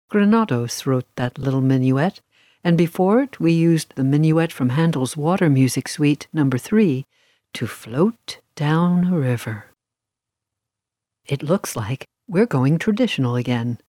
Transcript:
Granados wrote that little minuet, and before it we used the minuet from Handel's Water Music Suite No. 3 to float down a river. It looks like we're going traditional again.